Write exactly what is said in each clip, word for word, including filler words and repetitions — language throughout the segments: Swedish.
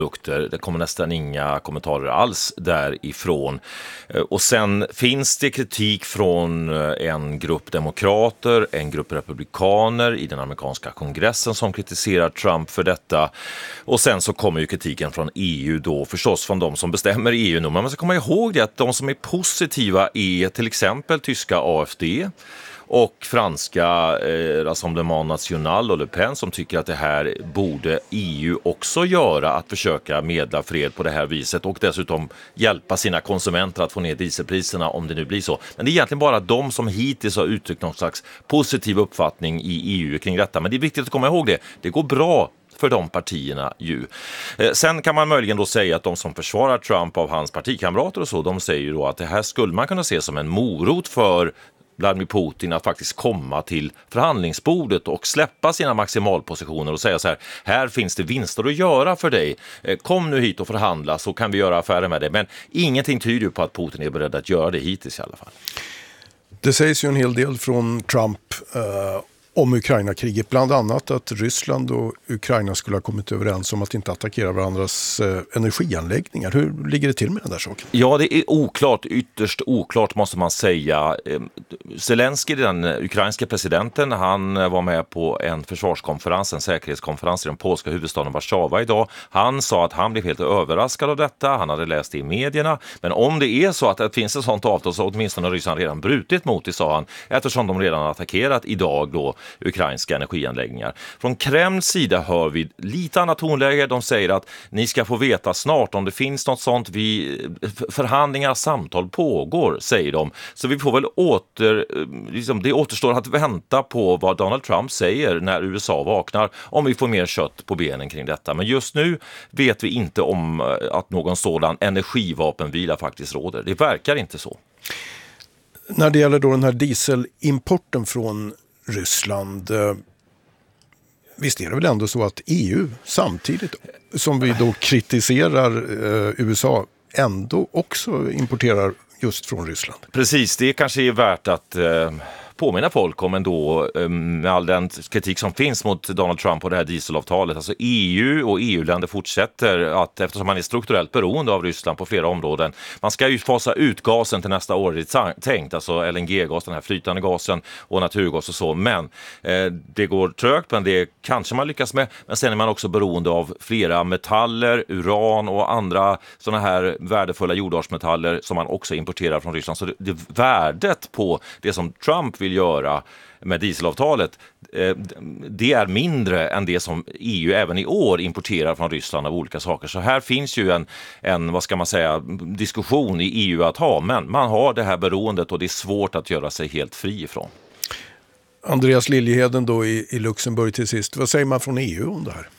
Det kommer nästan inga kommentarer alls därifrån. Och sen finns det kritik från en grupp demokrater, en grupp republikaner i den amerikanska kongressen som kritiserar Trump för detta. Och sen så kommer ju kritiken från E U då, förstås från de som bestämmer E U nu. Men man ska komma ihåg det att de som är positiva är till exempel tyska A F D och franska eh, Rassemblement National och Le Pen som tycker att det här borde E U också göra, att försöka medla fred på det här viset och dessutom hjälpa sina konsumenter att få ner dieselpriserna om det nu blir så. Men det är egentligen bara de som hittills har uttryckt någon slags positiv uppfattning i E U kring detta. Men det är viktigt att komma ihåg det. Det går bra för de partierna ju. Eh, sen kan man möjligen då säga att de som försvarar Trump av hans partikamrater och så, de säger ju då att det här skulle man kunna se som en morot för Vladimir Putin att faktiskt komma till förhandlingsbordet och släppa sina maximalpositioner och säga så här: här finns det vinster att göra för dig. Kom nu hit och förhandla så kan vi göra affärer med dig. Men ingenting tyder på att Putin är beredd att göra det hittills i alla fall. Det sägs ju en hel del från Trump eh, om Ukraina-kriget, bland annat att Ryssland och Ukraina skulle ha kommit överens om att inte attackera varandras eh, energianläggningar. Hur ligger det till med den där saken? Ja, det är oklart, ytterst oklart måste man säga. Zelensky, den ukrainska presidenten, han var med på en försvarskonferens, en säkerhetskonferens i den polska huvudstaden Warszawa idag. Han sa att han blev helt överraskad av detta, han hade läst det i medierna. Men om det är så att det finns ett sånt avtal så åtminstone har Ryssland redan brutit mot det, sa han, eftersom de redan har attackerat idag då ukrainska energianläggningar. Från Kremls sida hör vi lite annat tonläge. De säger att ni ska få veta snart om det finns något sånt. Vi, förhandlingar, samtal pågår, säger de. Så vi får väl åter, liksom, det återstår att vänta på vad Donald Trump säger när U S A vaknar, om vi får mer kött på benen kring detta. Men just nu vet vi inte om att någon sådan energivapenvila faktiskt råder. Det verkar inte så. När det gäller då den här dieselimporten från Ryssland, visst är det väl ändå så att E U samtidigt som vi då kritiserar eh, U S A ändå också importerar just från Ryssland? Precis, det kanske är värt att eh, påminna folk om ändå, eh, med all den kritik som finns mot Donald Trump och det här dieselavtalet. Alltså E U och E U-länder fortsätter att, eftersom man är strukturellt beroende av Ryssland på flera områden, man ska ju fasa ut gasen till nästa år, det är tänkt, alltså L N G-gas, den här flytande gasen och naturgas och så, men eh, det går trögt, men det kanske man lyckas med. Men sen är man också beroende av flera metaller, uran och andra sådana här värdefulla jordartsmetaller som man också importerar från Ryssland. Så det, det värdet på det som Trump vill göra med dieselavtalet, eh, det är mindre än det som E U även i år importerar från Ryssland av olika saker. Så här finns ju en, en vad ska man säga, diskussion i E U att ha, men man har det här beroendet och det är svårt att göra sig helt fri ifrån. Andreas Liljeheden då i, i Luxemburg till sist. Vad säger man från E U om det här?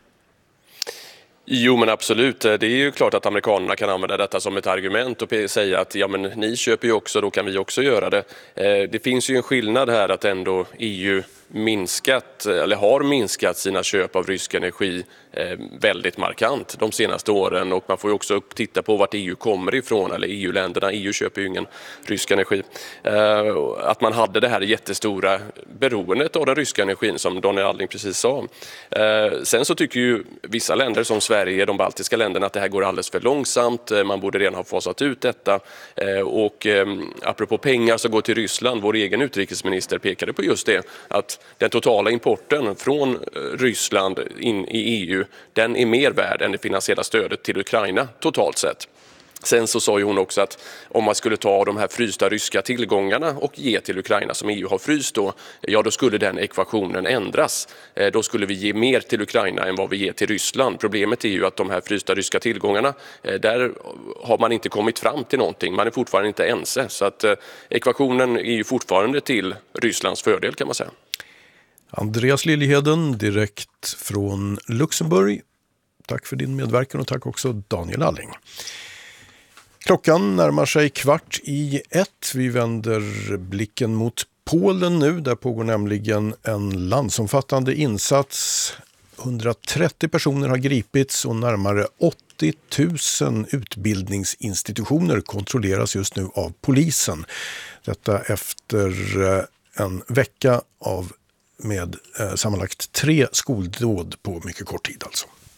Jo, men absolut. Det är ju klart att amerikanerna kan använda detta som ett argument och säga att ja, men ni köper ju också, då kan vi också göra det. Det finns ju en skillnad här att ändå E U minskat eller har minskat sina köp av rysk energi eh, väldigt markant de senaste åren, och man får ju också titta på vart E U kommer ifrån, eller E U-länderna. E U köper ju ingen rysk energi. Eh, att man hade det här jättestora beroendet av den ryska energin som Daniel Alling precis sa. Eh, sen så tycker ju vissa länder som Sverige, de baltiska länderna, att det här går alldeles för långsamt. Man borde redan ha fasat ut detta. Eh, och eh, apropå pengar som går till Ryssland, vår egen utrikesminister pekade på just det, att den totala importen från Ryssland in i E U, den är mer värd än det finansiella stödet till Ukraina totalt sett. Sen så sa ju hon också att om man skulle ta de här frysta ryska tillgångarna och ge till Ukraina som E U har fryst då, ja då skulle den ekvationen ändras. Då skulle vi ge mer till Ukraina än vad vi ger till Ryssland. Problemet är ju att de här frysta ryska tillgångarna, där har man inte kommit fram till någonting. Man är fortfarande inte ense. Så att ekvationen är ju fortfarande till Rysslands fördel, kan man säga. Andreas Liljeheden direkt från Luxemburg. Tack för din medverkan och tack också Daniel Alling. Klockan närmar sig kvart i ett. Vi vänder blicken mot Polen nu. Där pågår nämligen en landsomfattande insats. hundratrettio personer har gripits och närmare åttio tusen utbildningsinstitutioner kontrolleras just nu av polisen. Detta efter en vecka av med eh, sammanlagt tre skoldåd på mycket kort tid alltså.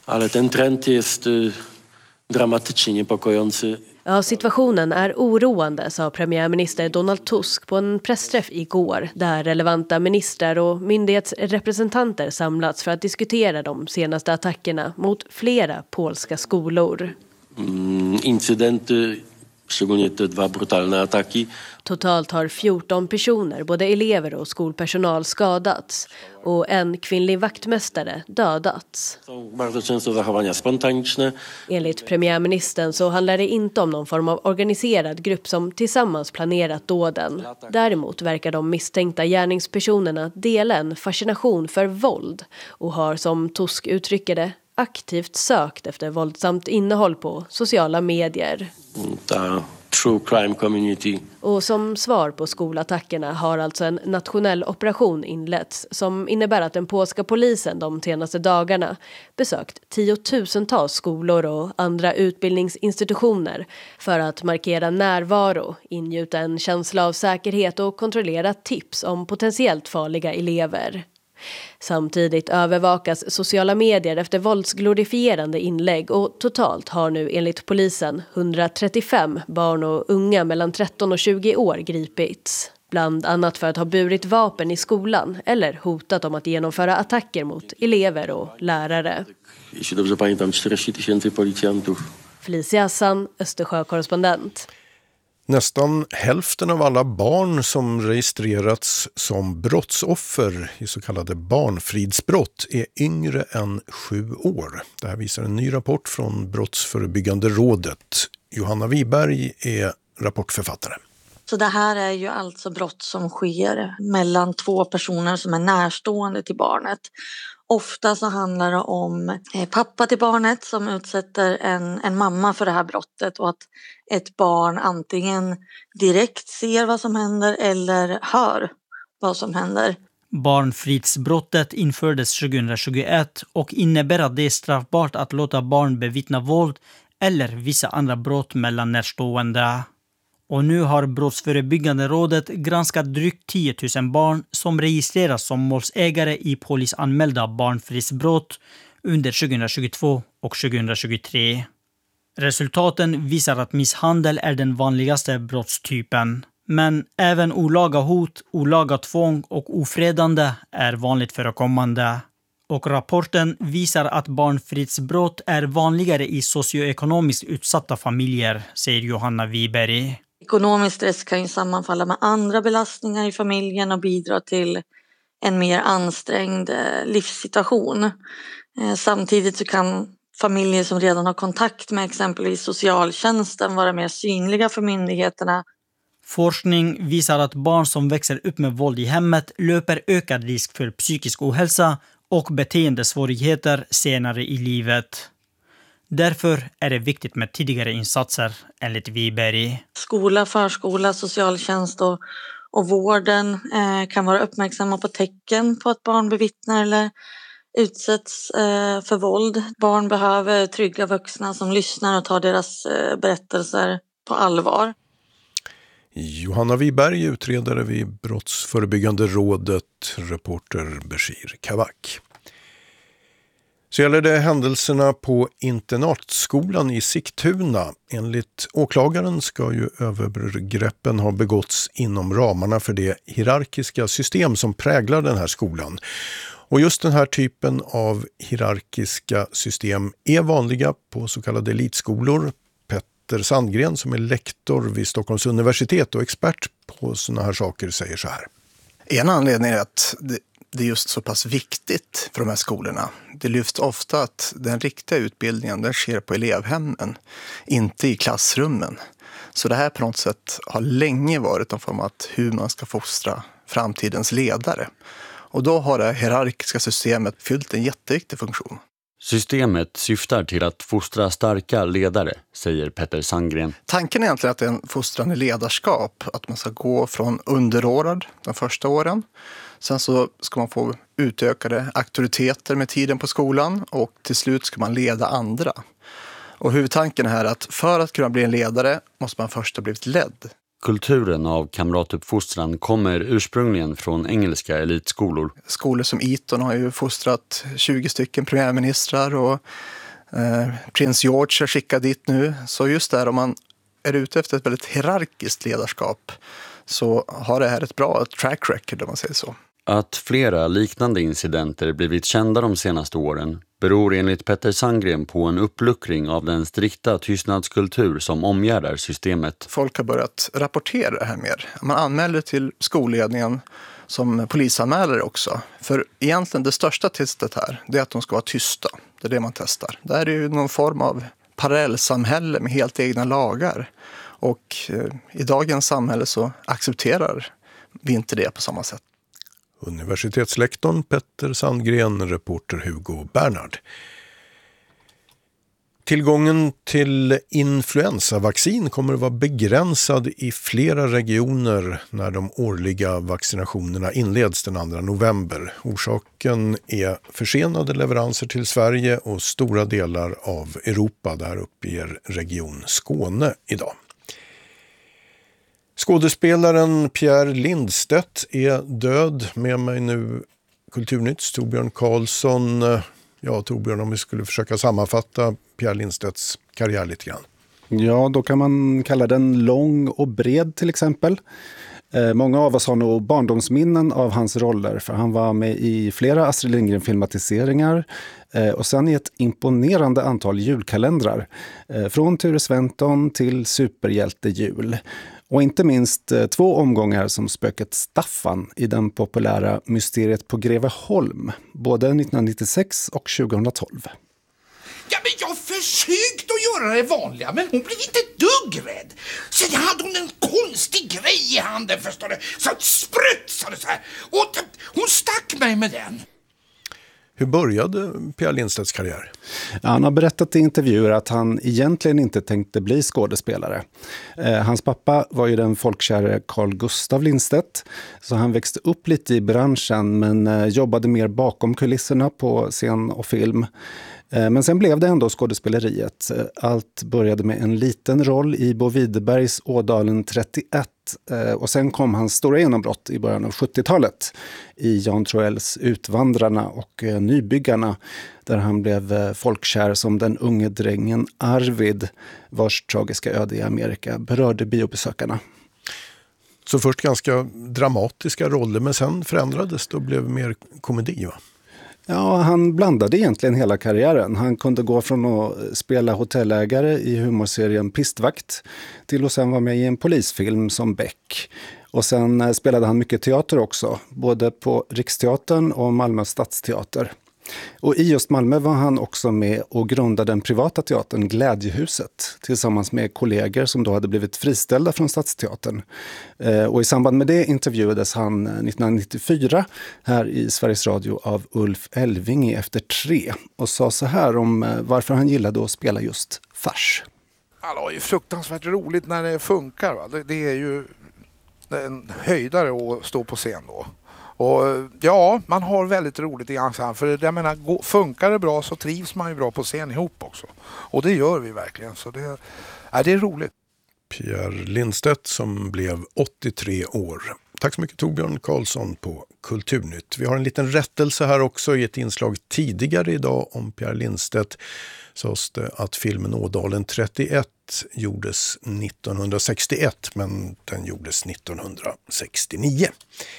Ale ten trend jest dramatycznie niepokojący. Ja, situationen är oroande, sa premiärminister Donald Tusk på en pressträff igår där relevanta ministrar och myndighetsrepresentanter samlats för att diskutera de senaste attackerna mot flera polska skolor. Mm, incydenty, szczególnie te dwa brutalne ataki. Totalt har fjorton personer, både elever och skolpersonal, skadats och en kvinnlig vaktmästare dödats. Są bardzo często zachowania spontaniczne. Enligt premiärministern så handlar det inte om någon form av organiserad grupp som tillsammans planerat dåden. Däremot verkar de misstänkta gärningspersonerna dela en fascination för våld och har, som Tusk uttrycker det, aktivt sökt efter våldsamt innehåll på sociala medier. Ta true crime community. Och som svar på skolattackerna har alltså en nationell operation inletts som innebär att den polska polisen de senaste dagarna besökt tiotusentals skolor och andra utbildningsinstitutioner för att markera närvaro, ingjuta en känsla av säkerhet och kontrollera tips om potentiellt farliga elever. Samtidigt övervakas sociala medier efter våldsglorifierande inlägg och totalt har nu enligt polisen hundratrettiofem barn och unga mellan tretton och tjugo år gripits. Bland annat för att ha burit vapen i skolan eller hotat om att genomföra attacker mot elever och lärare. Jeśli dobrze pamiętam, czterdzieści tysięcy policjantów. Felicia Hassan, Östersjö-korrespondent. Nästan hälften av alla barn som registrerats som brottsoffer i så kallade barnfridsbrott är yngre än sju år. Det här visar en ny rapport från Brottsförebyggande rådet. Johanna Wiberg är rapportförfattare. Så det här är ju alltså brott som sker mellan två personer som är närstående till barnet. Ofta så handlar det om pappa till barnet som utsätter en, en mamma för det här brottet och att ett barn antingen direkt ser vad som händer eller hör vad som händer. Barnfridsbrottet infördes tjugohundratjugoett och innebär att det är straffbart att låta barn bevittna våld eller vissa andra brott mellan närstående. Och nu har Brottsförebyggande rådet granskat drygt tio tusen barn som registreras som målsägare i polisanmälda barnfridsbrott under tjugohundratjugotvå och tjugohundratjugotre. Resultaten visar att misshandel är den vanligaste brottstypen. Men även olaga hot, olaga tvång och ofredande är vanligt förekommande. Och rapporten visar att barnfridsbrott är vanligare i socioekonomiskt utsatta familjer, säger Johanna Wiberg. Ekonomisk stress kan ju sammanfalla med andra belastningar i familjen och bidra till en mer ansträngd livssituation. Samtidigt så kan familjer som redan har kontakt med exempelvis socialtjänsten vara mer synliga för myndigheterna. Forskning visar att barn som växer upp med våld i hemmet löper ökad risk för psykisk ohälsa och beteendesvårigheter senare i livet. Därför är det viktigt med tidigare insatser, enligt Wiberg. Skola, förskola, socialtjänst och, och vården eh, kan vara uppmärksamma på tecken på att barn bevittnar eller utsätts eh, för våld. Barn behöver trygga vuxna som lyssnar och tar deras eh, berättelser på allvar. Johanna Wiberg, utredare vid Brottsförebyggande rådet, reporter Bashir Kavak. Så gäller det händelserna på internatskolan i Sigtuna. Enligt åklagaren ska ju övergreppen ha begåtts inom ramarna för det hierarkiska system som präglar den här skolan. Och just den här typen av hierarkiska system är vanliga på så kallade elitskolor. Petter Sandgren, som är lektor vid Stockholms universitet och expert på såna här saker, säger så här. En anledning är att det Det är just så pass viktigt för de här skolorna. Det lyfts ofta att den riktiga utbildningen den sker på elevhemmen, inte i klassrummen. Så det här på något sätt har länge varit en form av hur man ska fostra framtidens ledare. Och då har det hierarkiska systemet fyllt en jätteviktig funktion. Systemet syftar till att fostra starka ledare, säger Petter Sandgren. Tanken är egentligen att det är en fostrande ledarskap, att man ska gå från underordnad de första åren. Sen så ska man få utökade auktoriteter med tiden på skolan och till slut ska man leda andra. Och huvudtanken är att för att kunna bli en ledare måste man först ha blivit ledd. Kulturen av kamratuppfostran kommer ursprungligen från engelska elitskolor. Skolor som Eton har ju fostrat tjugo stycken premiärministrar och eh, prins George är skickad dit nu. Så just där, om man är ute efter ett väldigt hierarkiskt ledarskap så har det här ett bra track record om man säger så. Att flera liknande incidenter blivit kända de senaste åren beror enligt Petter Sandgren på en uppluckring av den strikta tystnadskultur som omgärdar systemet. Folk har börjat rapportera det här mer. Man anmäler till skolledningen som polisanmälare också. För egentligen det största testet här, det är att de ska vara tysta. Det är det man testar. Det här är ju någon form av parallellsamhälle med helt egna lagar. Och eh, i dagens samhälle så accepterar vi inte det på samma sätt. Universitetslektorn Petter Sandgren, reporter Hugo Bernhard. Tillgången till influensavaccin kommer att vara begränsad i flera regioner när de årliga vaccinationerna inleds den andra november. Orsaken är försenade leveranser till Sverige och stora delar av Europa, där uppger Region Skåne idag. Skådespelaren Pierre Lindstedt är död. Med mig nu Kulturnytts Torbjörn Karlsson. Ja, Torbjörn, om vi skulle försöka sammanfatta Pierre Lindstedts karriär lite grann. Ja, då kan man kalla den lång och bred till exempel. Eh, många av oss har nog barndomsminnen av hans roller, för han var med i flera Astrid Lindgren-filmatiseringar eh, och sen i ett imponerande antal julkalendrar. Eh, från Ture Sventon till Superhjältejul. Och inte minst eh, två omgångar som spöket Staffan i den populära Mysteriet på Greveholm, både nittonhundranittiosex och tjugohundratolv. Ja, men jag försökte att göra det vanliga, men hon blev inte dugg rädd. Sen hade hon en konstig grej i handen, förstår du, så att sprutsade så här. Och hon stack mig med den. Hur började Pierre Lindstedts karriär? Ja, han har berättat i intervjuer att han egentligen inte tänkte bli skådespelare. Eh, hans pappa var ju den folkkäre Carl Gustav Lindstedt, så han växte upp lite i branschen men eh, jobbade mer bakom kulisserna på scen och film. Eh, men sen blev det ändå skådespeleriet. Allt började med en liten roll i Bo Widerbergs Ådalen trettioett. Och sen kom hans stora genombrott i början av sjuttiotalet i Jan Troells Utvandrarna och Nybyggarna, där han blev folkkär som den unge drängen Arvid, vars tragiska öde i Amerika berörde biobesökarna. Så först ganska dramatiska roller, men sen förändrades det och blev mer komedi, va? Ja, han blandade egentligen hela karriären. Han kunde gå från att spela hotellägare i humorserien Pistvakt till att sen vara med i en polisfilm som Beck. Och sen spelade han mycket teater också, både på Riksteatern och Malmö stadsteater. Och i just Malmö var han också med och grundade den privata teatern Glädjehuset tillsammans med kollegor som då hade blivit friställda från Stadsteatern. Och i samband med det intervjuades han nittonhundranittiofyra här i Sveriges Radio av Ulf Elving i Efter tre och sa så här om varför han gillade att spela just fars. Alltså, det är ju fruktansvärt roligt när det funkar. Va? Det, det är ju en höjdare att stå på scen då. Och ja, man har väldigt roligt i ensemble, för jag menar, funkar det bra så trivs man ju bra på scen ihop också. Och det gör vi verkligen, så det, ja, det är roligt. Pierre Lindstedt som blev åttiotre år. Tack så mycket Torbjörn Karlsson på Kulturnytt. Vi har en liten rättelse här också i ett inslag tidigare idag om Pierre Lindstedt. Sades det att filmen Ådalen trettioett gjordes nittonhundrasextioett, men den gjordes nittonhundrasextionio.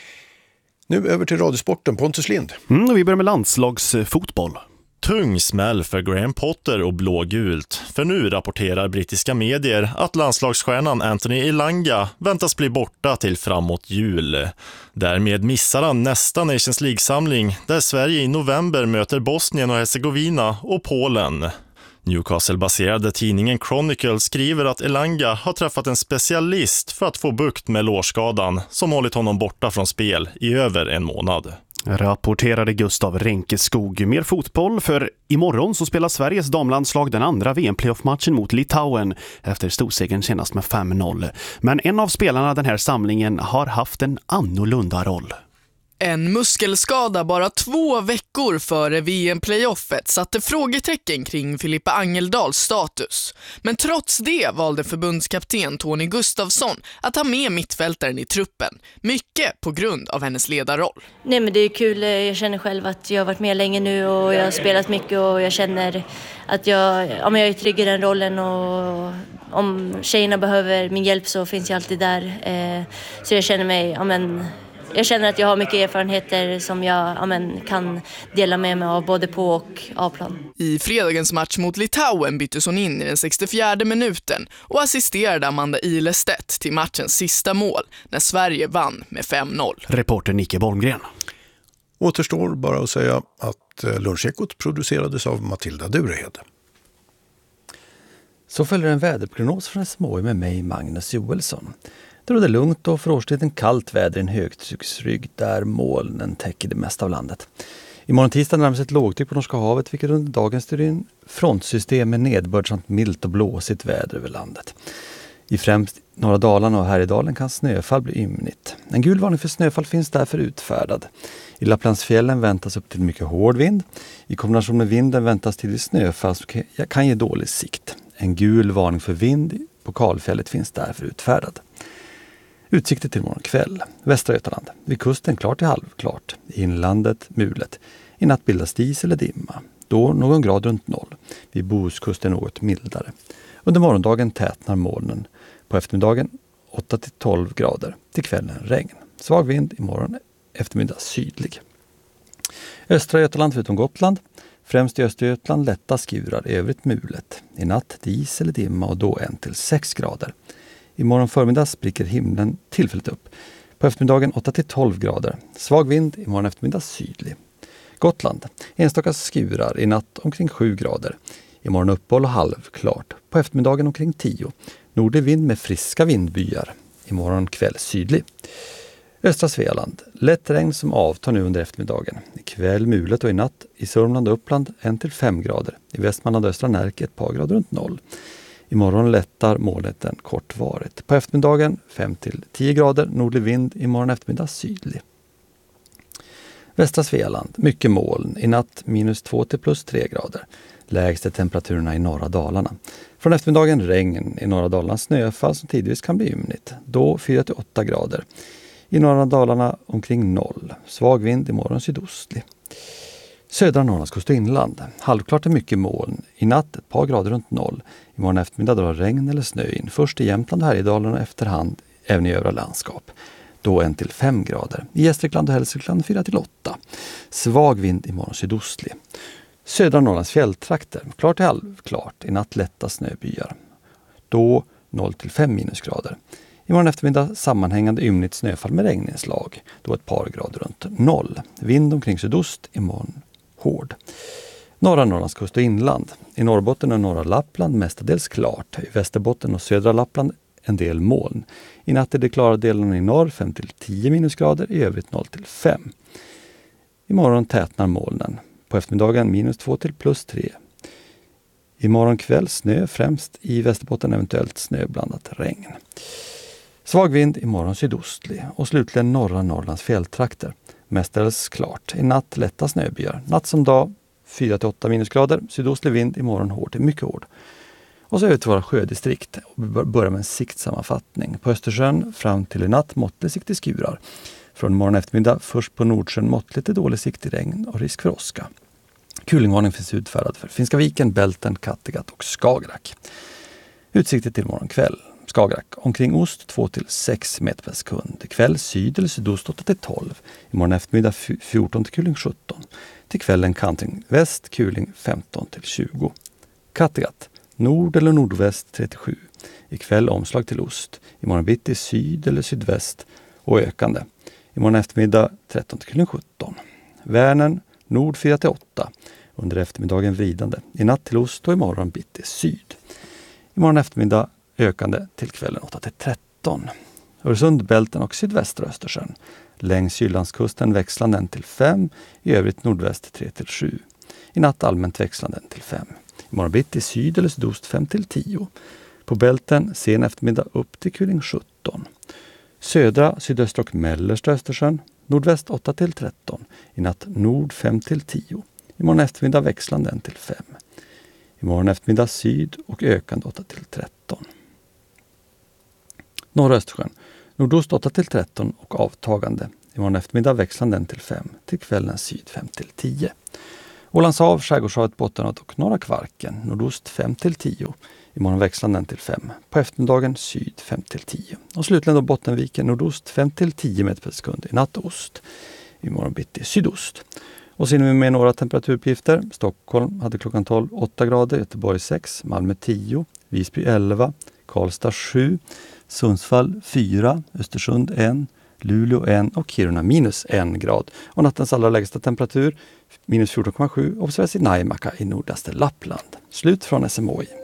Nu över till radiosporten. Pontus Lind. Mm, vi börjar med landslagsfotboll. Tung smäll för Graham Potter och blågult. För nu rapporterar brittiska medier att landslagsstjärnan Anthony Elanga väntas bli borta till framåt jul. Därmed missar han nästa Nations League-samling där Sverige i november möter Bosnien och Herzegovina och Polen. Newcastle-baserade tidningen Chronicle skriver att Elanga har träffat en specialist för att få bukt med lårskadan som hållit honom borta från spel i över en månad. Rapporterade Gustav Renkeskog. Mer fotboll, för imorgon så spelar Sveriges damlandslag den andra V M-playoff-matchen mot Litauen efter storsegern senast med fem noll. Men en av spelarna den här samlingen har haft en annorlunda roll. En muskelskada bara två veckor före V M-playoffet satte frågetecken kring Filippa Angeldals status. Men trots det valde förbundskapten Tony Gustafsson att ha med mittfältaren i truppen. Mycket på grund av hennes ledarroll. Nej, men det är kul. Jag känner själv att jag har varit med länge nu och jag har spelat mycket och jag känner att jag, ja, men jag är trygg i den rollen och om tjejerna behöver min hjälp så finns jag alltid där. Så jag känner mig, ja, men jag känner att jag har mycket erfarenheter som jag ja, men, kan dela med mig av både på och A-plan. I fredagens match mot Litauen byttes hon in i den sextiofjärde minuten och assisterade Amanda Ilestedt till matchens sista mål när Sverige vann med fem noll. Reporter Nicke Bolmgren. Återstår bara att säga att Lunchekot producerades av Matilda Durehed. Så följer en väderprognos från S M H I med mig, Magnus Joelsson. Det råder lugnt och för årstiden kallt väder i en högtrycksrygg där molnen täcker det mesta av landet. Imorgon tisdag närmar sig ett lågtryck på Norska havet, vilket under dagen styr in frontsystem med nedbörd samt milt och blåsigt väder över landet. I främst norra Dalarna och Härjedalen kan snöfall bli ymnigt. En gul varning för snöfall finns därför utfärdad. I Lapplandsfjällen väntas upp till mycket hård vind. I kombination med vinden väntas till snöfall som kan ge dålig sikt. En gul varning för vind på kalfjället finns därför utfärdad. Utsikter till morgon kväll. Västra Götaland. Vid kusten klart till halvklart. I inlandet mulet. I natt bildas dis eller dimma. Då någon grad runt noll. Vid Bohuskusten något mildare. Under morgondagen tätnar molnen. På eftermiddagen åtta till tolv grader. Till kvällen regn. Svag vind imorgon eftermiddag sydlig. Östra Götaland förutom Gotland. Främst i Östergötland lätta skurar, i övrigt mulet. I natt dis eller dimma och då en till sex grader. Imorgon förmiddag spricker himlen tillfälligt upp. På eftermiddagen åtta till tolv grader. Svag vind, imorgon eftermiddag sydlig. Gotland. Enstaka skurar, i natt omkring sju grader. Imorgon uppehåll och halvklart. På eftermiddagen omkring tio. Nordlig vind med friska vindbyar. Imorgon kväll sydlig. Östra Svealand. Lätt regn som avtar nu under eftermiddagen. Ikväll mulet och i natt i Sörmland och Uppland en till fem grader. I Västmanland och Östra Närke ett par grader runt noll. Imorgon lättar molnet kortvarigt. På eftermiddagen fem till tio grader, nordlig vind, imorgon eftermiddag sydlig. Västra Svealand, mycket moln, i natt minus två till plus tre grader. Lägsta temperaturerna i norra Dalarna. Från eftermiddagen regn, i norra Dalarna snöfall som tidvis kan bli ymnigt. Då fyra till åtta grader. I norra Dalarna omkring noll. Svag vind, imorgon sydostlig. Södra Norrlandskust och inland. Halvklart är mycket moln. I natt ett par grader runt noll. Imorgon eftermiddag drar regn eller snö in. Först i Jämtland och Härjedalen och efterhand även i övriga landskap. Då en till fem grader. I Gästrikland och Hälsingland fyra till åtta. Svag vind imorgon sydostlig. Södra Norrlands fjälltrakter. Klart till halvklart. I natt lätta snöbyar. Då noll till fem minusgrader. Imorgon eftermiddag sammanhängande ymnigt snöfall med regninslag. Då ett par grader runt noll. Vind omkring sydost, imorgon hård. Norra Norrlandskust och inland. I Norrbotten och norra Lappland mestadels klart. I Västerbotten och södra Lappland en del moln. I natt är det klara delen i norr fem till tio minusgrader, i övrigt noll till fem. Imorgon tätnar molnen. På eftermiddagen minus två till plus tre. Imorgon kväll snö, främst i Västerbotten eventuellt snöblandat regn. Svag vind imorgon sydostlig och slutligen norra Norrlands fjälltrakter. Mestadels klart. I natt lätta snöbyar. Natt som dag fyra till åtta minusgrader. Sydostlig vind imorgon hård till mycket hård. Och så över till våra sjödistrikt och börjar med en siktsammanfattning. På Östersjön fram till i natt måttlig sikt i skurar. Från morgon eftermiddag först på Nordsjön måttligt till dålig sikt i regn och risk för åska. Kulingvarning finns utfärdad för Finska viken, Bälten, Kattegatt och Skagerrak. Utsikter till morgon kväll. Skagerrak omkring ost två till sex meter per sekund. Kväll syd eller sydost åtta till tolv. Imorgon eftermiddag fjorton till kuling sjutton. Till kvällen kantring väst, kuling femton till tjugo. Kattegatt nord eller nordväst tre till sju. Ikväll omslag till ost. Imorgon bitti syd eller sydväst och ökande. Imorgon eftermiddag tretton till kuling sjutton. Värnen nord fyra till åtta. Under eftermiddagen vridande. I natt till ost och imorgon bitti syd. Imorgon eftermiddag ökande till kvällen åtta till tretton. Öresund, Bälten och sydvästra Östersjön. Längs Jyllandskusten växlande en till fem. I övrigt nordväst tre till sju. I natt allmänt växlande en till fem. Imorgon bitti syd eller sydost fem till tio. På Bälten sen eftermiddag upp till kuling sjutton. Södra, sydöstra och mellersta Östersjön. Nordväst åtta till tretton. I natt nord fem till tio. Imorgon eftermiddag växlande en till fem. Imorgon eftermiddag syd och ökande åtta till tretton. Norra Östersjön. Nordost åtta till tretton och avtagande. Imorgon eftermiddag växlande en till fem. Till kvällen syd fem till tio. Ålandshav, Skärgårdshavet, Bottenhavet och Norra Kvarken. Nordost fem till tio. Imorgon växlande en till fem. På eftermiddagen syd fem till tio. Och slutligen då Bottenviken, nordost fem till tio meter per sekund. I natt ost. Imorgon bitti sydost. Och så hinner vi med några temperaturuppgifter. Stockholm hade klockan tolv åtta grader, Göteborg sex, Malmö tio, Visby elva, Karlstad sju, Sundsvall fyra, Östersund ett, Luleå ett och Kiruna minus en grad. Och nattens allra lägsta temperatur minus fjorton komma sju observeras i Naimaka i nordligaste Lappland. Slut från S M H I.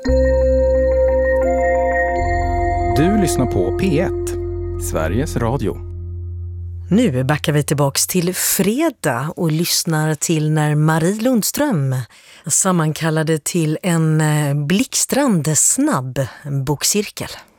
Du lyssnar på P ett, Sveriges Radio. Nu backar vi tillbaks till fredag och lyssnar till när Marie Lundström sammankallade till en blixtrande snabb bokcirkel.